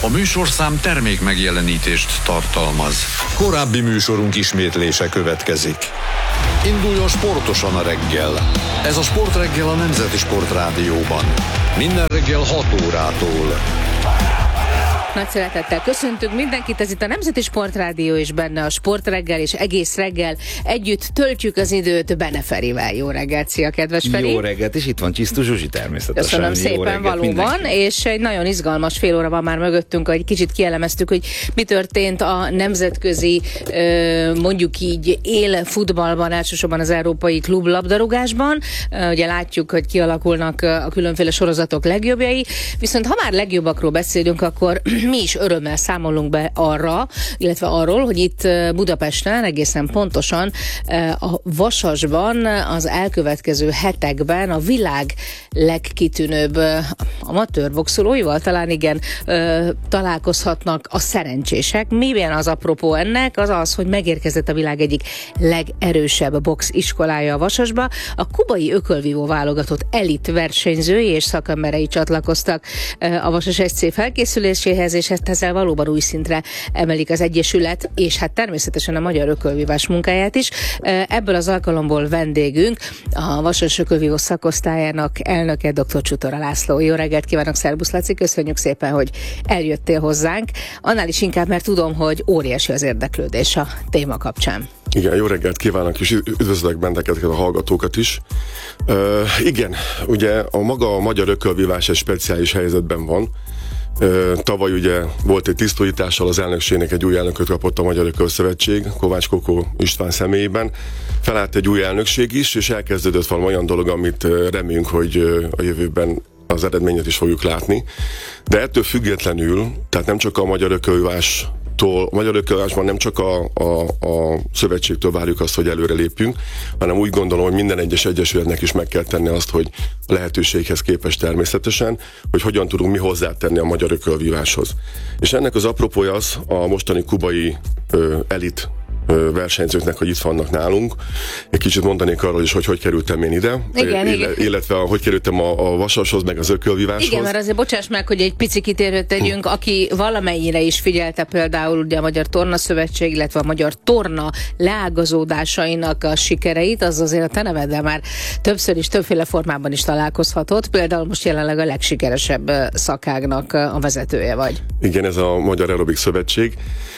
A műsorszám termék megjelenítést tartalmaz. Korábbi műsorunk ismétlése következik. Induljon sportosan a reggel. Ez a Sportreggel a Nemzeti Sportrádióban. Minden reggel 6 órától. Nagy szeretettel köszöntünk mindenkit, ez itt a Nemzeti Sportrádió, és benne a Sportreggel, és egész reggel együtt töltjük az időt Bene Ferivel. Jó reggelt, szia, kedves Feri! Jó reggelt, és itt van Csisztus Zsuzsi természetesen. Köszönöm szépen, valóban, és egy nagyon izgalmas fél óra van már mögöttünk, hogy kicsit kielemeztük, hogy mi történt a nemzetközi, mondjuk így élfutballban, elsősorban az európai klublabdarúgásban. Ugye látjuk, hogy kialakulnak a különféle sorozatok legjobbjai, viszont ha már legjobbakról beszélünk, akkor mi is örömmel számolunk be arra, illetve arról, hogy itt Budapesten egészen pontosan a Vasasban az elkövetkező hetekben a világ legkitűnőbb amatőr boxolóival talán igen találkozhatnak a szerencsések. Miben az apropó ennek? Az az, hogy megérkezett a világ egyik legerősebb boxiskolája a Vasasba. A kubai ökölvívó válogatott elit versenyzői és szakemberei csatlakoztak a Vasas SC felkészüléséhez, és ezzel valóban új szintre emelik az egyesület, és hát természetesen a magyar ökölvívás munkáját is. Ebből az alkalomból vendégünk a Vasas ökölvívó szakosztályának elnöke, dr. Csutora László. Jó reggelt kívánok, szerbusz Laci, köszönjük szépen, hogy eljöttél hozzánk. Annál is inkább, mert tudom, hogy óriási az érdeklődés a téma kapcsán. Igen, jó reggelt kívánok, és üdvözlök benneteket, a hallgatókat is. Igen, ugye a magyar ökölvívás egy speciális helyzetben van. Tavaly ugye volt egy tisztújítással, az elnökségnek egy új elnököt kapott a Magyar Ökölszövetség, Kovács Kokó István személyében. Felállt egy új elnökség is, és elkezdődött valami olyan dolog, amit remélünk, hogy a jövőben az eredményet is fogjuk látni. De ettől függetlenül, tehát nem csak a magyar ökölvívás a magyar ökölvívásban nem csak a szövetségtől várjuk azt, hogy előre lépjünk, hanem úgy gondolom, hogy minden egyes egyesületnek is meg kell tenni azt, hogy a lehetőséghez képest természetesen, hogy hogyan tudunk mi hozzátenni a magyar ökölvíváshoz. És ennek az apropója az a mostani kubai elit versenyzőknek, hogy itt vannak nálunk. Egy kicsit mondanék arról is, hogy kerültem én ide, illetve hogy kerültem a Vasashoz, meg az ökölvíváshoz. Igen, mert azért bocsáss meg, hogy egy pici kitérőt tegyünk, aki valamennyire is figyelte például ugye a Magyar Torna Szövetség, illetve a Magyar Torna leágazódásainak a sikereit, az azért a te neveddel már többször is, többféle formában is találkozhatott. Például most jelenleg a legsikeresebb szakágnak a vezetője vagy. Igen, ez a Magyar Aerobik Szövetség.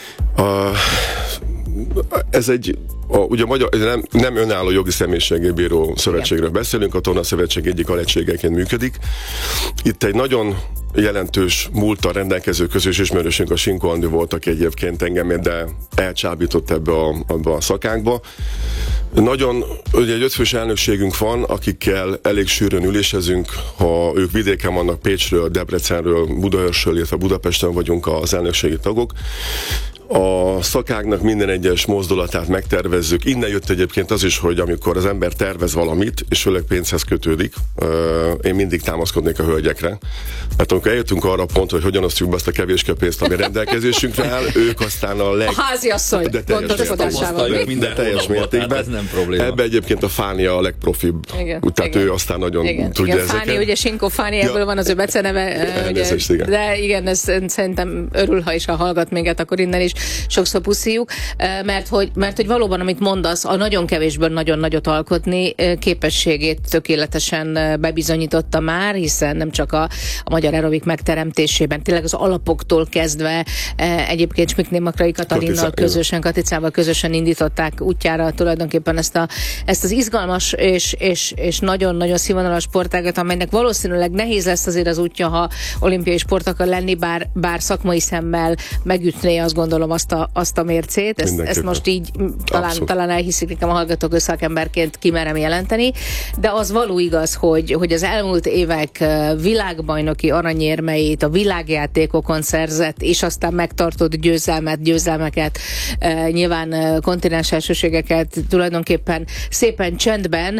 Ez egy, ugye nem önálló jogi személyiséggel bíró szövetségről beszélünk, a Torna Szövetség egyik alegységeként működik. Itt egy nagyon jelentős múlttal rendelkező közös ismerősünk, a Sinkó Andi volt, aki egyébként engem de elcsábított ebbe a szakákba. Nagyon, ugye egy 5 fős elnökségünk van, akikkel elég sűrűn ülésezünk, ha ők vidéken vannak, Pécsről, Debrecenről, Budaörsről, illetve Budapesten vagyunk az elnökségi tagok. A szakágnak minden egyes mozdulatát megtervezzük. Innen jött egyébként az is, hogy amikor az ember tervez valamit, és főleg pénzhez kötődik, én mindig támaszkodnék a hölgyekre. Hát amikor eljöttünk arra a pontra, hogy hogyan osztjuk be azt a kevéske pénzt, ami rendelkezésünkre áll, ők aztán a háziasszony gondoskodásával. Minden teljes mértékben. Ez nem probléma. Ebbe egyébként a Fánia a legprofibb. Tehát ő aztán nagyon tudja ezeket. Fáni, ugye Sinkó Fáni, ebből van az ő beceneve. De igen, ez szerintem örül, ha is hallgat minket, akkor innen is sokszor puszíjuk, mert hogy valóban, amit mondasz, a nagyon kevésből nagyon nagyot alkotni képességét tökéletesen bebizonyította már, hiszen nem csak a magyar aerobik megteremtésében, tényleg az alapoktól kezdve egyébként Smikné Makrai Katalinnal közösen, Katicával közösen indították útjára tulajdonképpen ezt az izgalmas és nagyon-nagyon színvonalas sportágat, amelynek valószínűleg nehéz lesz azért az útja, ha olimpiai sport akar lenni, bár szakmai szemmel megütné, azt gondolom, azt a mércét. Ezt most így talán elhiszik nekem a hallgatók, szakemberként kimerem jelenteni, de az való igaz, hogy az elmúlt évek világbajnoki aranyérmeit a világjátékokon szerzett, és aztán megtartott győzelmeket, nyilván kontinens elsőségeket tulajdonképpen szépen csendben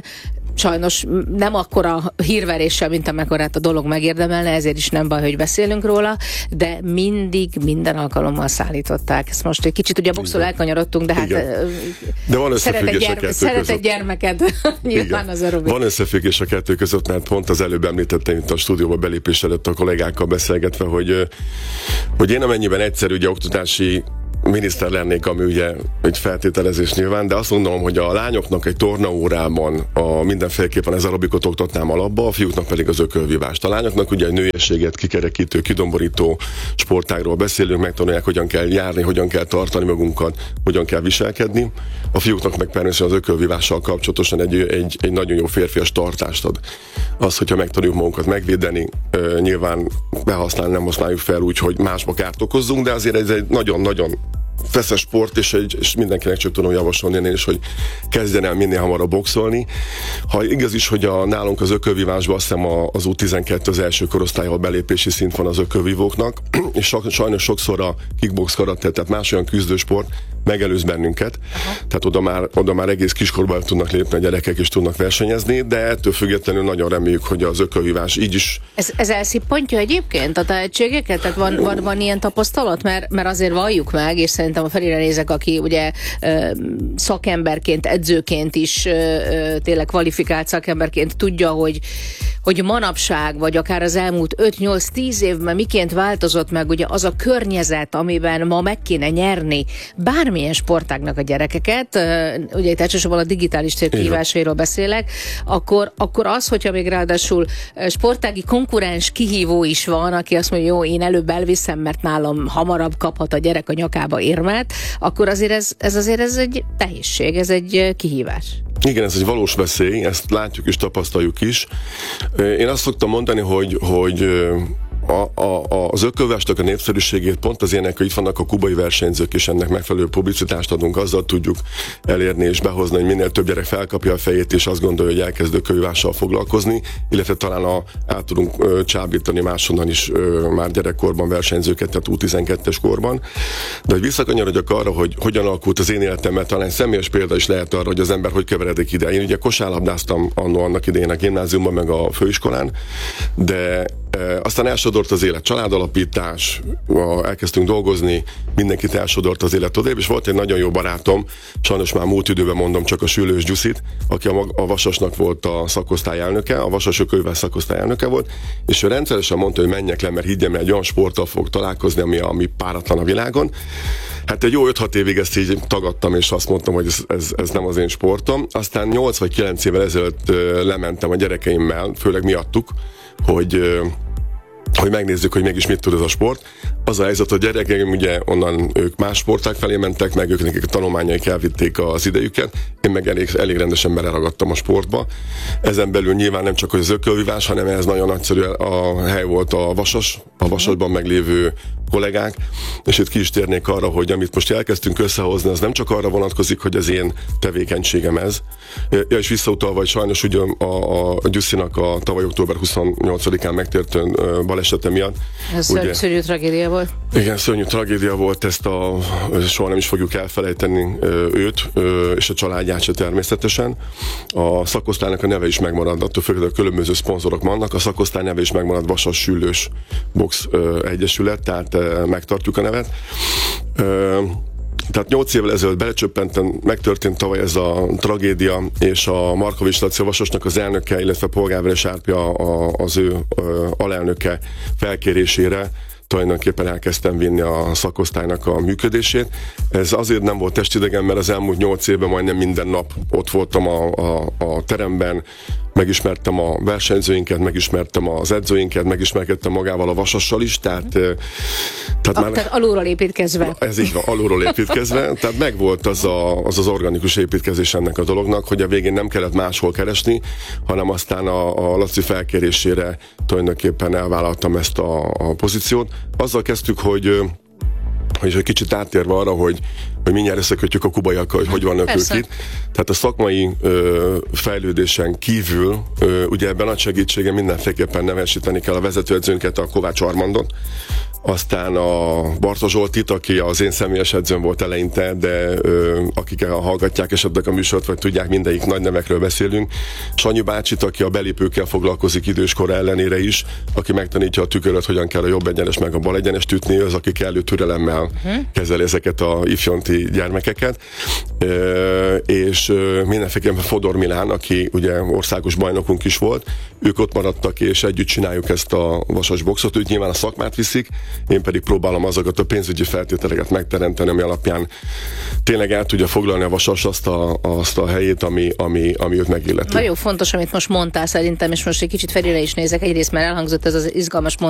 sajnos nem akkora hírveréssel, mint amekkorát a dolog megérdemelne, ezért is nem baj, hogy beszélünk róla, de mindig, minden alkalommal szállították. Ezt most egy kicsit ugye a boxról elkanyarodtunk, de hát de van szeretett gyermeked nyilván az a Robi. Van összefüggés a kettő között, mert pont az előbb említettem itt a stúdióba belépés előtt a kollégákkal beszélgetve, hogy én amennyiben egyszerű ugye oktatási miniszter lennék, ami ugye egy feltételezés nyilván, de azt gondolom, hogy a lányoknak egy tornaórában mindenféleképpen ez aerobikot oktatnám alapba, a fiúknak pedig az ökölvívást. A lányoknak ugye egy nőiességet, kikerekítő, kidomborító sportágról beszélünk, megtanulják, hogyan kell járni, hogyan kell tartani magunkat, hogyan kell viselkedni. A fiúknak meg természetesen az ökölvívással kapcsolatosan egy nagyon jó férfias tartást ad. Az, hogyha megtanuljuk magunkat megvédeni, nyilván behasználni nem használjuk fel úgy, hogy másba kárt okozzunk, de azért ez egy nagyon-nagyon feszes sport, és mindenkinek csak tudom javasolni én is, hogy kezdjen el minél hamarabb boxolni. Ha igaz is, hogy nálunk az ökölvívásban azt hiszem az U12 az első korosztályval belépési szint van az ökölvívóknak, és sajnos sokszor a kickbox karate, tehát más olyan küzdősport megelőz bennünket. Aha. Tehát oda már egész kiskorban tudnak lépni a gyerekek, és tudnak versenyezni, de ettől függetlenül nagyon reméljük, hogy az ökölvívás így is... Ez elszippantja egyébként a tehetségeket? Tehát van ilyen tapasztalat? Mert azért valljuk meg, és szerintem a Ferire nézek, aki ugye szakemberként, edzőként is tényleg kvalifikált szakemberként tudja, hogy manapság, vagy akár az elmúlt 5-8-10 évben miként változott meg ugye az a környezet, amiben ma meg kéne nyerni bármilyen sportágnak a gyerekeket, ugye itt elsősorban a digitális tér kihívásairól beszélek, akkor az, hogyha még ráadásul sportági konkurens kihívó is van, aki azt mondja, jó, én előbb elviszem, mert nálam hamarabb kaphat a gyerek a nyakába érmet, akkor azért ez egy nehézség, ez egy kihívás. Igen, ez egy valós veszély, ezt látjuk és tapasztaljuk is. Én azt szoktam mondani, hogy az ökölvívásnak a népszerűségét pont az ilyenek, hogy itt vannak a kubai versenyzők, és ennek megfelelő publicitást adunk, azzal tudjuk elérni és behozni, hogy minél több gyerek felkapja a fejét, és azt gondolja, hogy elkezd ökölvívással foglalkozni, illetve talán át tudunk csábítani máshonnan is már gyerekkorban versenyzőket, tehát U12-es korban. De hogy visszakanyarodjak arra, hogy hogyan alakult az én életem, mert talán személyes példa is lehet arra, hogy az ember hogy keveredik ide. Én ugye kosárlabdáztam annak idején a gimnáziumban, meg a főiskolán, de aztán elsodort az élet, családalapítás, elkezdtünk dolgozni, mindenkit elsodort az élet odébb, és volt egy nagyon jó barátom, sajnos már múlt időben mondom csak a Sülős Gyuszit, aki a Vasasnak volt a szakosztály elnöke, a Vasas ökölvívás szakosztály elnöke volt, és ő rendszeresen mondta, hogy menjek le, mert higgyem, egy olyan sporttal fog találkozni, ami páratlan a világon. Hát egy jó 5-6 évig ezt így tagadtam, és azt mondtam, hogy ez nem az én sportom. Aztán 8 vagy 9 évvel ezelőtt lementem a gyerekeimmel, főleg miattuk, hogy megnézzük, hogy mégis mit tud ez a sport. Az a helyzet, hogy a gyerekeim ugye onnan ők más sporták felé mentek, meg ők nekik a tanulmányaik elvitték az idejüket, én meg elég rendesen beleragadtam a sportba. Ezen belül nyilván nem csak az ökölvívás, hanem ez nagyon nagyszerű a hely volt a Vasasban meglévő kollégák, és itt ki is térnék arra, hogy amit most elkezdtünk összehozni, az nem csak arra vonatkozik, hogy az én tevékenységem ez. Ja, és visszautalva, hogy sajnos ugye a Gyuszinak a tavaly október 28-án megtért balesete miatt. Ez szörnyű tragédia volt. Igen, szörnyű tragédia volt, soha nem is fogjuk elfelejteni őt, és a családját se természetesen. A szakosztálynak a neve is megmarad, attól függ, hogy különböző szponzorok vannak, a szakosztály neve is megmarad, Vasas Sülős Box Egyesület, tehát megtartjuk a nevet. Tehát 8 évvel ezelőtt belecsöppentem, megtörtént tavaly ez a tragédia, és a Markovics Laci Vasasnak az elnöke, illetve Polgárveres Árpia az ő alelnöke felkérésére tulajdonképpen elkezdtem vinni a szakosztálynak a működését. Ez azért nem volt testidegen, mert az elmúlt 8 évben majdnem minden nap ott voltam a teremben, megismertem a versenyzőinket, megismertem az edzőinket, megismerkedtem magával a Vasassal is, tehát alulról építkezve. Ez így van, alulról építkezve, tehát megvolt az organikus építkezés ennek a dolognak, hogy a végén nem kellett máshol keresni, hanem aztán a Laci felkérésére tulajdonképpen elvállaltam ezt a pozíciót. Azzal kezdtük, hogy és egy kicsit áttérve arra, hogy mindjárt összekötjük a kubaiakkal, hogy vannak ők itt. Tehát a szakmai fejlődésen kívül, ugye ebben nagy segítsége mindenféleképpen nevesíteni kell a vezetőedzőnket, a Kovács Armandot, aztán a Barta Zsoltit, aki az én személyes edzőm volt eleinte, de akik hallgatják esetleg a műsort, vagy tudják, mindegyik nagy nevekről beszélünk. Sanyi bácsit, aki a belépőkkel foglalkozik időskora ellenére is, aki megtanítja a tüköröt, hogyan kell a jobb egyenes meg a bal egyenest ütni, az, aki kellő türelemmel kezeli ezeket a ifjonti gyermekeket. És mindenféleképpen Fodor Milán, aki ugye országos bajnokunk is volt, ők ott maradtak, és együtt csináljuk ezt a vasas boxot, ők nyilván a szakmát viszik, én pedig próbálom azokat a pénzügyi feltételeket megteremteni, ami alapján tényleg el tudja foglalni a vasas azt a helyét, ami őt megilleti. Nagyon fontos, amit most mondtál szerintem, és most egy kicsit Ferire is nézek, egyrészt mert elhangzott ez az izgalmas